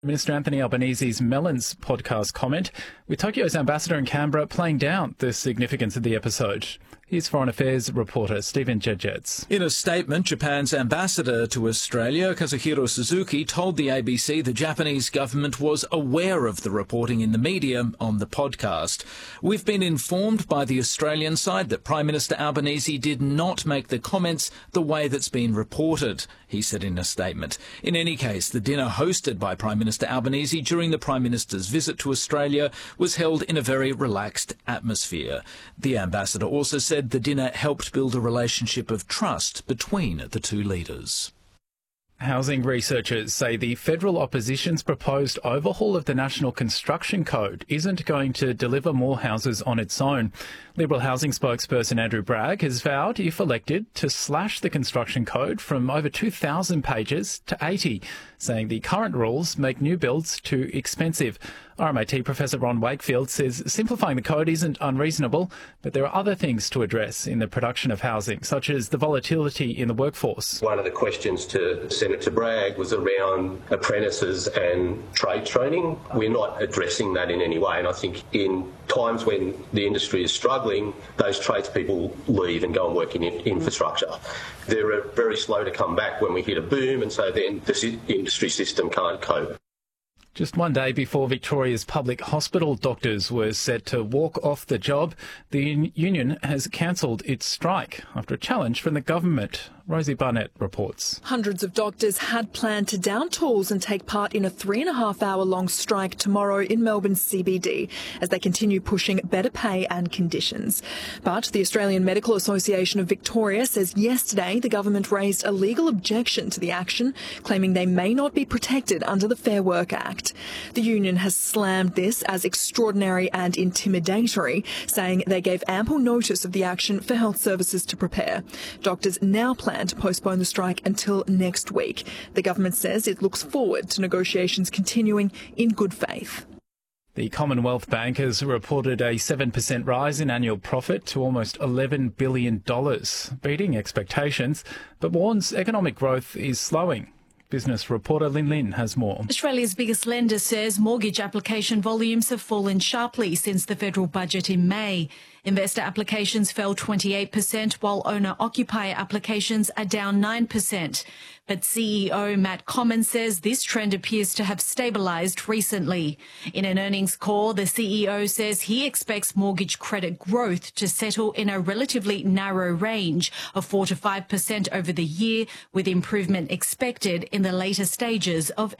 Minister Anthony Albanese's Melons podcast comment, with Tokyo's ambassador in Canberra playing down the significance of the episode. Here's Foreign Affairs reporter Stephen Jedjets. In a statement, Japan's ambassador to Australia, Kazuhiro Suzuki, told the ABC the Japanese government was aware of the reporting in the media on the podcast. We've been informed by the Australian side that Prime Minister Albanese did not make the comments the way that's been reported, he said in a statement. In any case, the dinner hosted by Prime Minister Albanese during the Prime Minister's visit to Australia was held in a very relaxed atmosphere. The ambassador also said the dinner helped build a relationship of trust between the two leaders. Housing researchers say the federal opposition's proposed overhaul of the National Construction Code isn't going to deliver more houses on its own. Liberal housing spokesperson Andrew Bragg has vowed, if elected, to slash the construction code from over 2,000 pages to 80, saying the current rules make new builds too expensive. RMIT Professor Ron Wakefield says simplifying the code isn't unreasonable, but there are other things to address in the production of housing, such as the volatility in the workforce. One of the questions to Senator Bragg was around apprentices and trade training. We're not addressing that in any way, and I think in times when the industry is struggling, those tradespeople leave and go and work in infrastructure. They're very slow to come back when we hit a boom, and so then the industry system can't cope. Just one day before Victoria's public hospital doctors were set to walk off the job, the union has cancelled its strike after a challenge from the government. Rosie Barnett reports. Hundreds of doctors had planned to down tools and take part in a 3.5-hour-long strike tomorrow in Melbourne's CBD as they continue pushing better pay and conditions. But the Australian Medical Association of Victoria says yesterday the government raised a legal objection to the action, claiming they may not be protected under the Fair Work Act. The union has slammed this as extraordinary and intimidatory, saying they gave ample notice of the action for health services to prepare. Doctors now plan to postpone the strike until next week. The government says it looks forward to negotiations continuing in good faith. The Commonwealth Bank has reported a 7% rise in annual profit to almost $11 billion, beating expectations, but warns economic growth is slowing. Business reporter Lynn Lin has more. Australia's biggest lender says mortgage application volumes have fallen sharply since the federal budget in May. Investor applications fell 28%, while owner-occupier applications are down 9%. But CEO Matt Comyn says this trend appears to have stabilised recently. In an earnings call, the CEO says he expects mortgage credit growth to settle in a relatively narrow range of 4 to 5% over the year, with improvement expected in the later stages of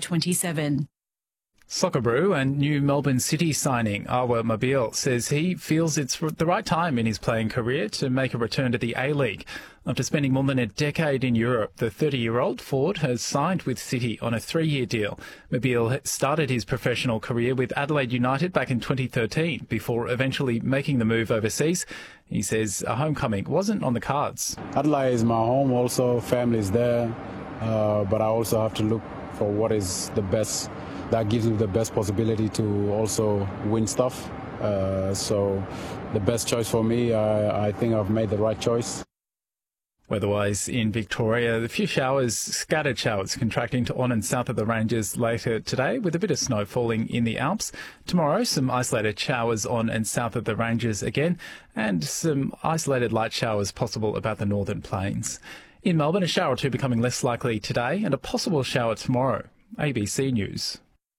FY27. Soccerbrew and new Melbourne City signing Awer Mabil says he feels it's the right time in his playing career to make a return to the A-League. After spending more than a decade in Europe, the 30-year-old forward has signed with City on a 3-year deal. Mabil started his professional career with Adelaide United back in 2013 before eventually making the move overseas. He says a homecoming wasn't on the cards. Adelaide is my home, also family is there, but I also have to look for what is the best that gives me the best possibility to also win stuff. So the best choice for me, I think I've made the right choice. Weather-wise in Victoria, a few showers, scattered showers contracting to on and south of the ranges later today with a bit of snow falling in the Alps. Tomorrow, some isolated showers on and south of the ranges again and some isolated light showers possible about the northern plains. In Melbourne, a shower or two becoming less likely today and a possible shower tomorrow. ABC News.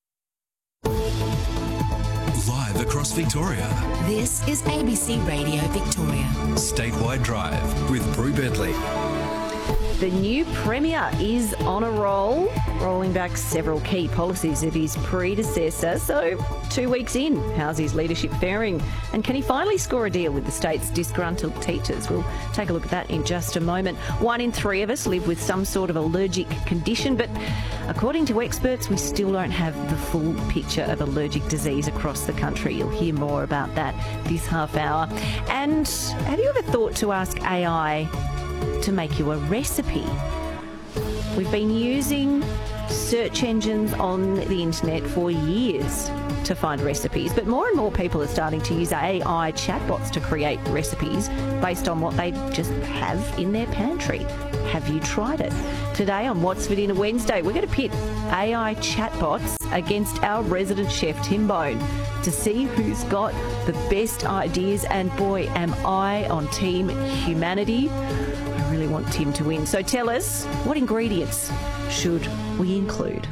Live across Victoria. This is ABC Radio Victoria. Statewide Drive with Brew Bentley. The new Premier is on a roll, rolling back several key policies of his predecessor. So 2 weeks in, how's his leadership faring? And can he finally score a deal with the state's disgruntled teachers? We'll take a look at that in just a moment. 1 in 3 of us live with some sort of allergic condition, but according to experts, we still don't have the full picture of allergic disease across the country. You'll hear more about that this half hour. And have you ever thought to ask AI to make you a recipe? We've been using search engines on the internet for years to find recipes, but more and more people are starting to use AI chatbots to create recipes based on what they just have in their pantry. Have you tried it? Today on What's for Dinner Wednesday, we're going to pit AI chatbots against our resident chef Tim Bone to see who's got the best ideas, and boy, am I on Team Humanity. I really want Tim to win. So tell us, what ingredients should we include?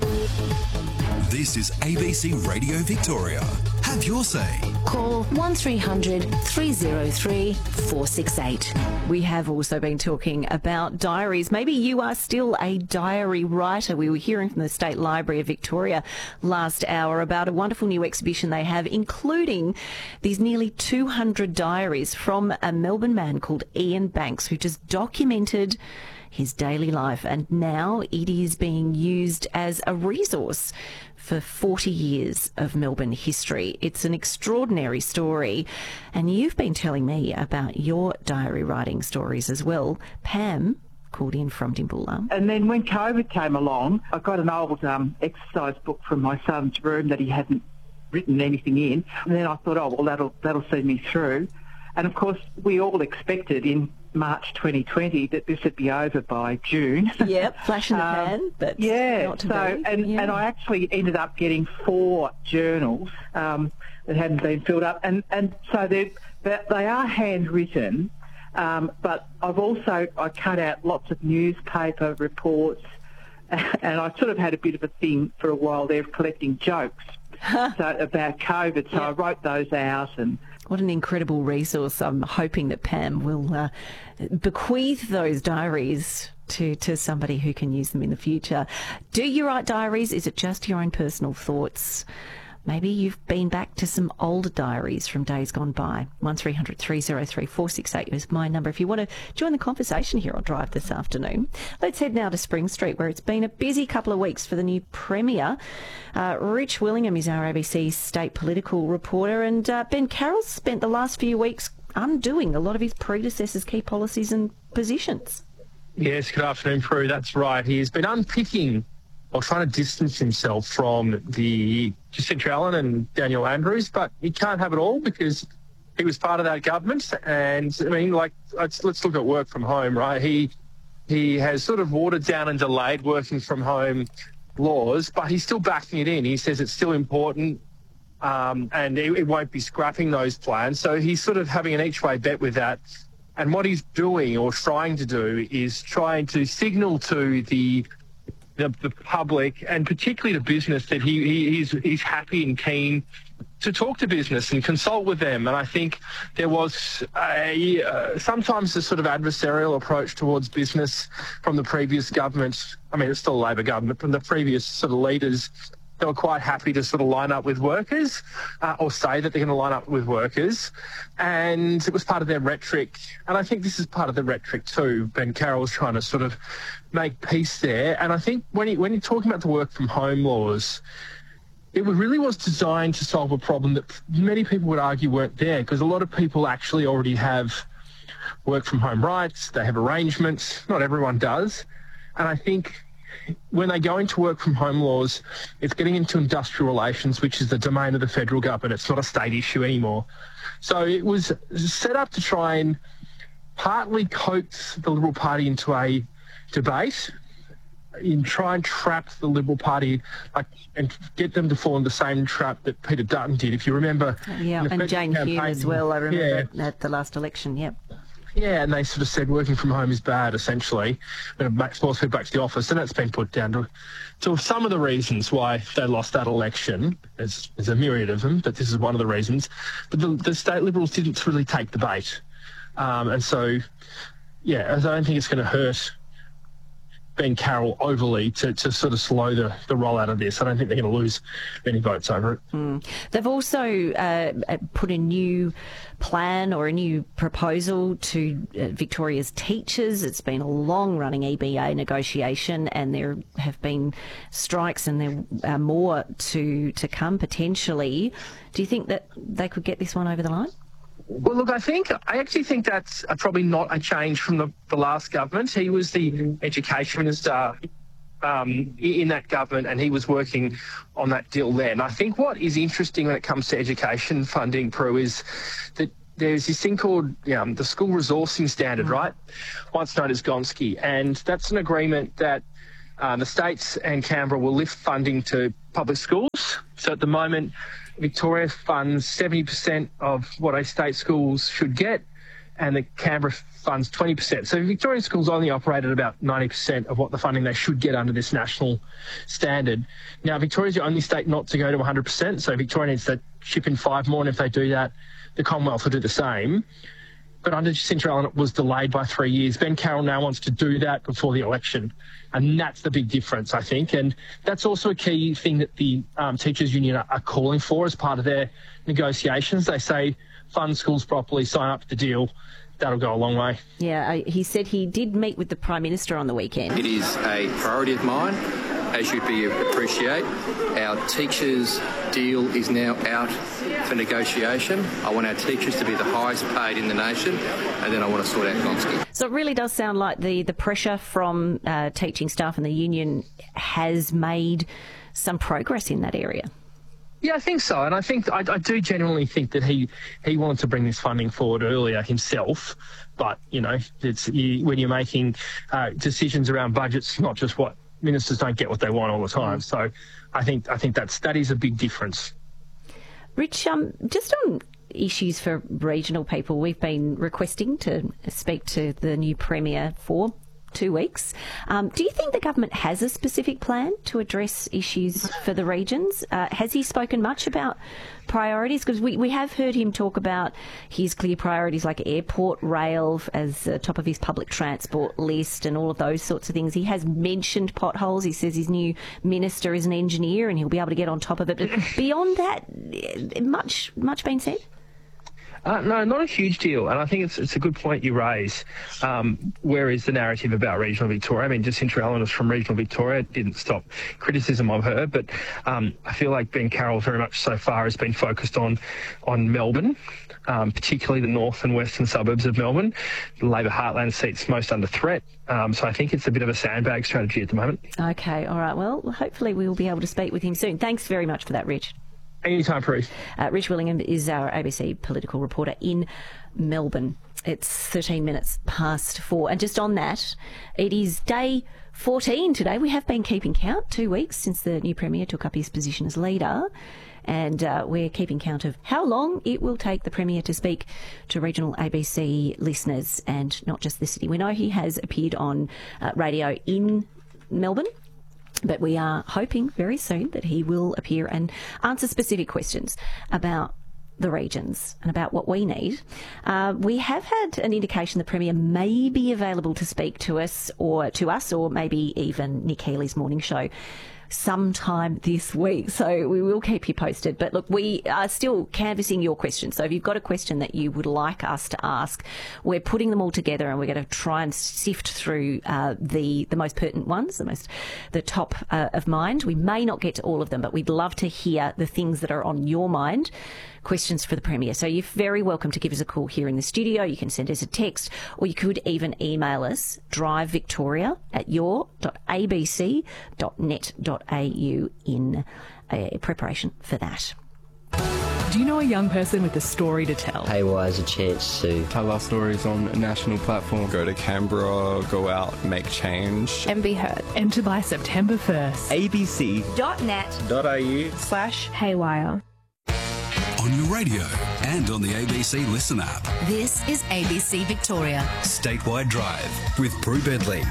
This is ABC Radio Victoria. Have your say. Call 1300 303 468. We have also been talking about diaries. Maybe you are still a diary writer. We were hearing from the State Library of Victoria last hour about a wonderful new exhibition they have, including these nearly 200 diaries from a Melbourne man called Ian Banks, who just documented his daily life, and now it is being used as a resource for 40 years of Melbourne history. It's an extraordinary story, and you've been telling me about your diary writing stories as well. Pam called in from Dimbulla. And then when COVID came along, I got an old exercise book from my son's room that he hadn't written anything in, and then I thought, oh, well, that'll see me through. And of course, we all expected in March 2020 that this would be over by June. Yep, flash in the pan, but not to be. And I actually ended up getting 4 journals that hadn't been filled up, and so they are handwritten, but I cut out lots of newspaper reports, and I sort of had a bit of a thing for a while there of collecting jokes about COVID, so I wrote those out. And what an incredible resource. I'm hoping that Pam will bequeath those diaries to somebody who can use them in the future. Do you write diaries? Is it just your own personal thoughts? Maybe you've been back to some old diaries from days gone by. 1300 303 468 is my number if you want to join the conversation here on Drive this afternoon. Let's head now to Spring Street, where it's been a busy couple of weeks for the new Premier. Rich Willingham is our ABC state political reporter, and Ben Carroll spent the last few weeks undoing a lot of his predecessors' key policies and positions. Yes, good afternoon, Prue. That's right. He's been unpicking or trying to distance himself from the Jacinta Allen and Daniel Andrews, but he can't have it all because he was part of that government. And I mean, let's look at work from home, right? He has sort of watered down and delayed working from home laws, but he's still backing it in. He says it's still important, and it won't be scrapping those plans. So he's sort of having an each way bet with that. And what he's doing or trying to do is trying to signal to the public, and particularly to business, that he's happy and keen to talk to business and consult with them. And I think there was sometimes a sort of adversarial approach towards business from the previous government. I mean, it's still a Labor government, from the previous sort of leaders. They were quite happy to sort of line up with workers or say that they're going to line up with workers. And it was part of their rhetoric. And I think this is part of the rhetoric too. Ben Carroll was trying to sort of make peace there. And I think when you're talking about the work from home laws, it really was designed to solve a problem that many people would argue weren't there, because a lot of people actually already have work from home rights. They have arrangements. Not everyone does. And I think when they go into work from home laws, it's getting into industrial relations, which is the domain of the federal government. It's not a state issue anymore. So it was set up to try and partly coax the Liberal Party into a debate, and try and trap the Liberal Party, and get them to fall in the same trap that Peter Dutton did. If you remember. Yeah, and Jane Hume as well, I remember at the last election, yep. Yeah, and they sort of said working from home is bad, essentially, when it forced people back to the office, and that's been put down to some of the reasons why they lost that election. There's a myriad of them, but this is one of the reasons. But the state Liberals didn't really take the bait. And so, yeah, I don't think it's going to hurt Ben Carroll overly to sort of slow the rollout of this. I don't think they're going to lose many votes over it. They've also put a new plan or a new proposal to Victoria's teachers. It's been a long-running EBA negotiation, and there have been strikes, and there are more to come potentially. Do you think that they could get this one over the line? Well, look, I actually think that's probably not a change from the last government. He was the education minister in that government, and he was working on that deal then. I think what is interesting when it comes to education funding, Prue, is that there's this thing called the School Resourcing Standard, right? Once known as Gonski. And that's an agreement that the states and Canberra will lift funding to public schools. So at the moment, Victoria funds 70% of what a state schools should get, and the Canberra funds 20%. So Victorian schools only operate at about 90% of what the funding they should get under this national standard. Now, Victoria's the only state not to go to 100%, so Victoria needs to chip in 5 more, and if they do that, the Commonwealth will do the same. But under Jacinta Allen, it was delayed by 3 years. Ben Carroll now wants to do that before the election, and that's the big difference, I think. And that's also a key thing that the Teachers Union are calling for as part of their negotiations. They say, fund schools properly, sign up to the deal. That'll go a long way. Yeah, he said he did meet with the Prime Minister on the weekend. It is a priority of mine. As you'd appreciate, our teachers' deal is now out for negotiation. I want our teachers to be the highest paid in the nation, and then I want to sort out Gonski. So it really does sound like the pressure from teaching staff and the union has made some progress in that area. Yeah, I think so. And I think I do genuinely think that he wanted to bring this funding forward earlier himself. But, when you're making decisions around budgets, not just what ministers don't get what they want all the time. So I think that is a big difference. Rich, just on issues for regional people, we've been requesting to speak to the new Premier for 2 weeks. Do you think the government has a specific plan to address issues for the regions? Has he spoken much about priorities? Because we have heard him talk about his clear priorities like airport rail as the top of his public transport list and all of those sorts of things. He has mentioned potholes. He says his new minister is an engineer and he'll be able to get on top of it. But beyond that, much been said? No, not a huge deal. And I think it's a good point you raise. Where is the narrative about regional Victoria? I mean, Jacinta Allen was from regional Victoria. It didn't stop criticism of her. But I feel like Ben Carroll very much so far has been focused on Melbourne, particularly the north and western suburbs of Melbourne. The Labor Heartland seat's most under threat. So I think it's a bit of a sandbag strategy at the moment. OK, all right. Well, hopefully we will be able to speak with him soon. Thanks very much for that, Rich. Anytime, Bruce. Rich Willingham is our ABC political reporter in Melbourne. It's 13 minutes past 4. And just on that, it is day 14 today. We have been keeping count, 2 weeks since the new Premier took up his position as leader. And we're keeping count of how long it will take the Premier to speak to regional ABC listeners and not just the city. We know he has appeared on radio in Melbourne, but we are hoping very soon that he will appear and answer specific questions about the regions and about what we need. We have had an indication the Premier may be available to speak to us or maybe even Nick Healy's morning show sometime this week. So we will keep you posted. But look, we are still canvassing your questions. So if you've got a question that you would like us to ask, we're putting them all together and we're going to try and sift through the most pertinent ones, the top of mind. We may not get to all of them, but we'd love to hear the things that are on your mind. Questions for the Premier. So you're very welcome to give us a call here in the studio. You can send us a text or you could even email us, drivevictoria@your.abc.net.au in preparation for that. Do you know a young person with a story to tell? Haywire has a chance to tell our stories on a national platform. Go to Canberra, go out, make change. And be heard. Enter by September 1st. abc.net.au/haywire. On your radio and on the ABC Listen app. This is ABC Victoria. Statewide Drive with Prue Bedley.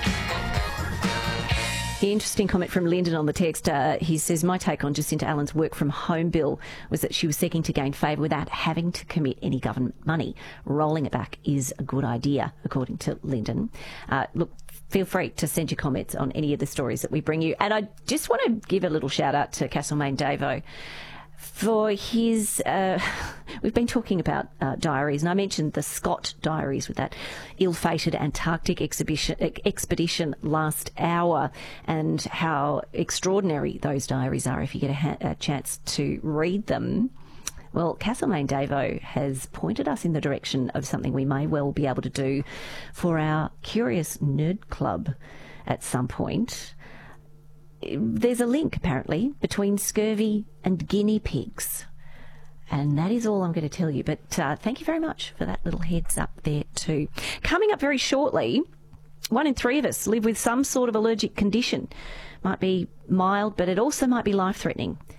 Interesting comment from Lyndon on the text. He says, my take on Jacinta Allen's work from home bill was that she was seeking to gain favour without having to commit any government money. Rolling it back is a good idea, according to Lyndon. Look, feel free to send your comments on any of the stories that we bring you. And I just want to give a little shout out to Castlemaine Davo for his, we've been talking about diaries, and I mentioned the Scott diaries with that ill-fated Antarctic expedition last hour and how extraordinary those diaries are if you get a chance to read them. Well, Castlemaine Davo has pointed us in the direction of something we may well be able to do for our Curious Nerd Club at some point. There's a link, apparently, between scurvy and guinea pigs. And that is all I'm going to tell you. But thank you very much for that little heads up there too. Coming up very shortly, 1 in 3 of us live with some sort of allergic condition. Might be mild, but it also might be life-threatening.